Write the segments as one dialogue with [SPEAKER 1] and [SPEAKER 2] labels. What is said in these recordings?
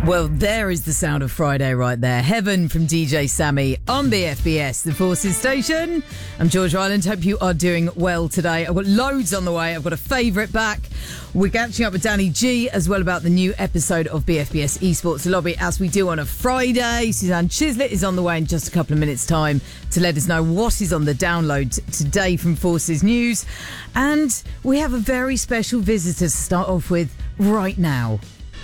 [SPEAKER 1] Well, there is the sound of Friday right there. Heaven from DJ Sammy on BFBS, the Forces station. I'm George Ryland. Hope you are doing well today. I've got loads on the way. I've got a favourite back. We're catching up with Danny G as well about the new episode of BFBS Esports Lobby as we do on a Friday. Suzanne Chislett is on the way in just a couple of minutes' time to let us know what is on the download today from Forces News. And we have a very special visitor to start off with right now.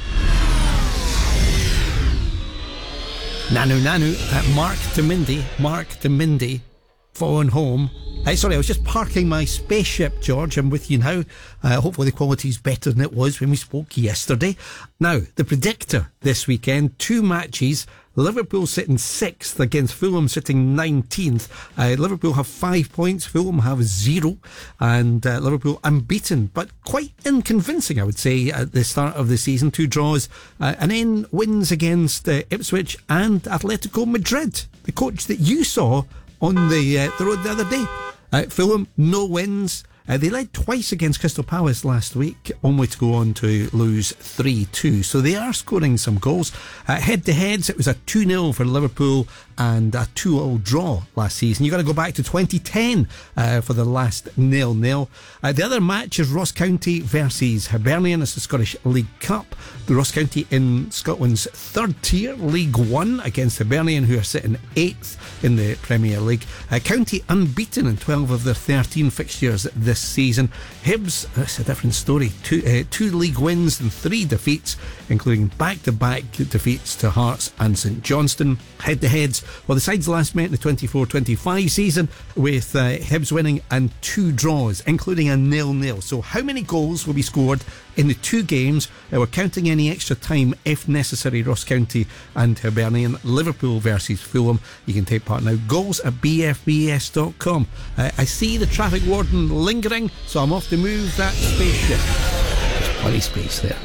[SPEAKER 2] Nanu, Mark de Mindy, phone home. Sorry, I was just parking my spaceship, George. I'm with you now. Hopefully the quality's better than it was when we spoke yesterday. Now, the predictor this weekend, 2 matches. Liverpool sitting 6th against Fulham sitting 19th. Liverpool have 5 points, Fulham have 0. And Liverpool unbeaten, but quite unconvincing, I would say, at the start of the season. 2 draws, and then wins against Ipswich and Atletico Madrid, the coach that you saw on the road the other day. Fulham, no wins. They led twice against Crystal Palace last week, only to go on to lose 3-2. So they are scoring some goals. Head-to-heads, it was a 2-0 for Liverpool and a 2-2 draw last season. You've got to go back to 2010 for the last 0-0. The other match is Ross County versus Hibernian. It's the Scottish League Cup. The Ross County in Scotland's 3rd tier, League 1, against Hibernian, who are sitting 8th in the Premier League. County unbeaten in 12 of their 13 fixtures this season. Hibs, that's a different story. 2 league wins and 3 defeats, including back-to-back defeats to Hearts and St Johnstone. Head-to-heads, well, the sides last met in the 24-25 season with Hibs winning and 2 draws, including a 0-0. So how many goals will be scored in the 2 games? We're counting any extra time if necessary. Ross County and Hibernian. Liverpool versus Fulham. You can take part now. Goals at bfbs.com. I see the traffic warden lingering, so I'm off to move that spaceship. There's plenty of space there.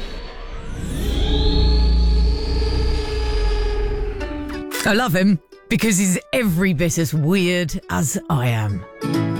[SPEAKER 1] I love him because he's every bit as weird as I am.